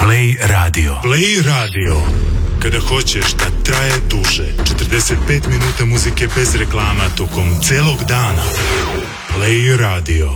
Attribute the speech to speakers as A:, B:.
A: Play Radio.
B: Play Radio. Kada hoćeš da traje duže, 45 minuta muzike bez reklama tokom celog dana. Play Radio.